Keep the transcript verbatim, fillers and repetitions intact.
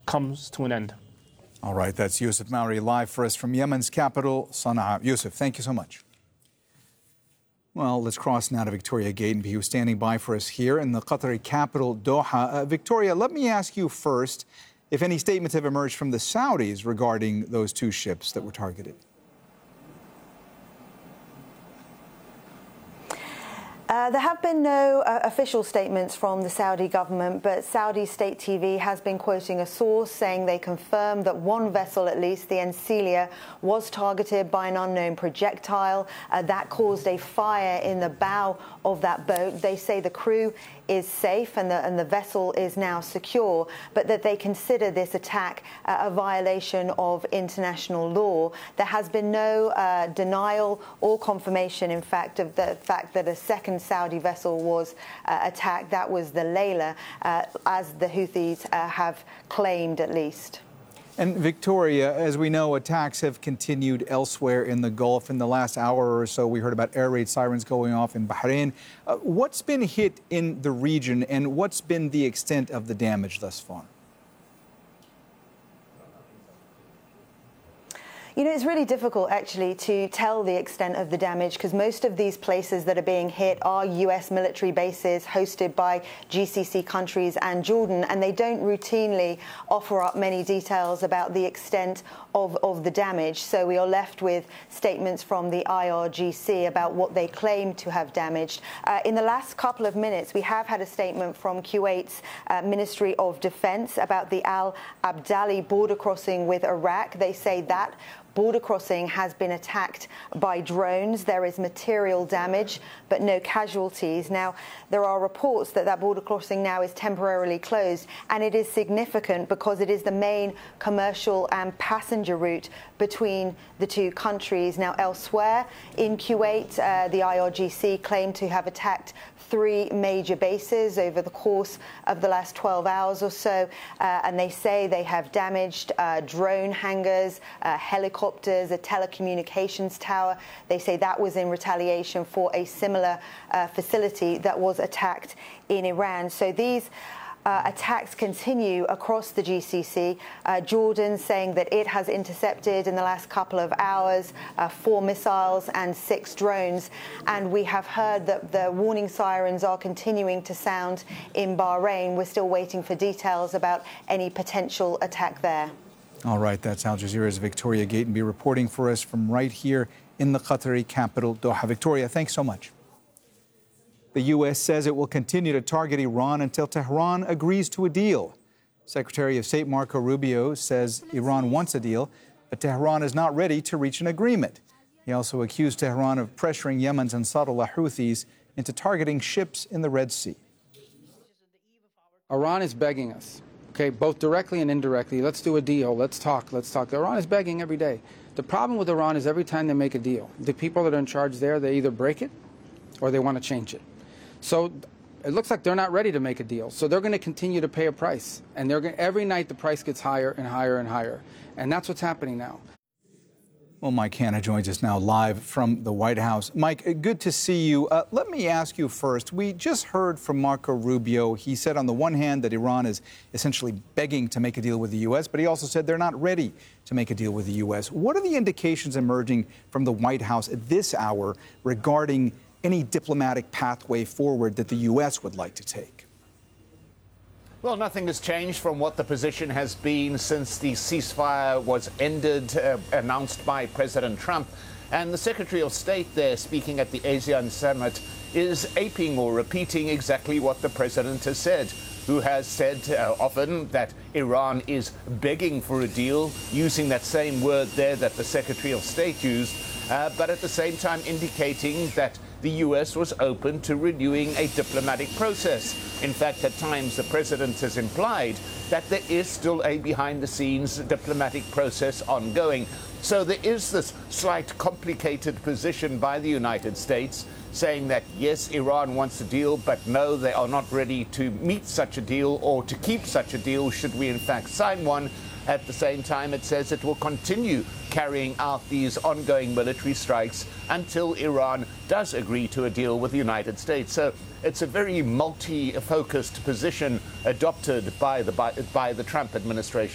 comes to an end. All right, that's Yusuf Mauri live for us from Yemen's capital, Sana'a. Yusuf, thank you so much. Well, let's cross now to Victoria Gatenby, who's standing by for us here in the Qatari capital, Doha. Uh, Victoria, let me ask you first if any statements have emerged from the Saudis regarding those two ships that were targeted. Uh, there have been no uh, official statements from the Saudi government, but Saudi state T V has been quoting a source saying they confirmed that one vessel, at least, the Encelia, was targeted by an unknown projectile. Uh, that caused a fire in the bow of that boat. They say the crew is safe and the, and the vessel is now secure, but that they consider this attack uh, a violation of international law. There has been no uh, denial or confirmation, in fact, of the fact that a second Saudi vessel was uh, attacked. That was the Layla, uh, as the Houthis uh, have claimed, at least. And Victoria, as we know, attacks have continued elsewhere in the Gulf. In the last hour or so, we heard about air raid sirens going off in Bahrain. Uh, what's been hit in the region, and what's been the extent of the damage thus far? You know, it's really difficult, actually, to tell the extent of the damage, because most of these places that are being hit are U S military bases hosted by G C C countries and Jordan, and they don't routinely offer up many details about the extent of, of the damage. So we are left with statements from the I R G C about what they claim to have damaged. Uh, in the last couple of minutes, we have had a statement from Kuwait's uh, Ministry of Defense about the Al Abdali border crossing with Iraq. They say that border crossing has been attacked by drones. There is material damage, but no casualties. Now, there are reports that that border crossing now is temporarily closed, and it is significant because it is the main commercial and passenger route between the two countries. Now, elsewhere in Kuwait, uh, the I R G C claimed to have attacked three major bases over the course of the last twelve hours or so, uh, and they say they have damaged uh, drone hangars, uh, helicopters, a telecommunications tower. They say that was in retaliation for a similar uh, facility that was attacked in Iran. So these Uh, attacks continue across the G C C. Uh, Jordan saying that it has intercepted in the last couple of hours uh, four missiles and six drones. And we have heard that the warning sirens are continuing to sound in Bahrain. We're still waiting for details about any potential attack there. All right, that's Al Jazeera's Victoria Gatenby reporting for us from right here in the Qatari capital, Doha. Victoria, thanks so much. The U S says it will continue to target Iran until Tehran agrees to a deal. Secretary of State Marco Rubio says Iran wants a deal, but Tehran is not ready to reach an agreement. He also accused Tehran of pressuring Yemen's Ansarullah Houthis into targeting ships in the Red Sea. Iran is begging us, okay, both directly and indirectly. Let's do a deal. Let's talk. Let's talk. Iran is begging every day. The problem with Iran is every time they make a deal, the people that are in charge there, they either break it or they want to change it. So it looks like they're not ready to make a deal. So they're going to continue to pay a price. And they're going every night the price gets higher and higher and higher. And that's what's happening now. Well, Mike Hanna joins us now live from the White House. Mike, good to see you. Uh, let me ask you first. We just heard from Marco Rubio. He said on the one hand that Iran is essentially begging to make a deal with the U S, but he also said they're not ready to make a deal with the U S. What are the indications emerging from the White House at this hour regarding any diplomatic pathway forward that the U S would like to take? Well, nothing has changed from what the position has been since the ceasefire was ended, uh, announced by President Trump. And the Secretary of State there, speaking at the ASEAN summit, is aping or repeating exactly what the president has said, who has said uh, often that Iran is begging for a deal, using that same word there that the Secretary of State used, uh, but at the same time indicating that the U S was open to renewing a diplomatic process. In fact, at times the president has implied that there is still a behind-the-scenes diplomatic process ongoing. So there is this slight complicated position by the United States saying that, yes, Iran wants a deal, but no, they are not ready to meet such a deal or to keep such a deal should we in fact sign one. At the same time, it says it will continue carrying out these ongoing military strikes until Iran does agree to a deal with the United States. So it's a very multi-focused position adopted by the, by, by the Trump administration.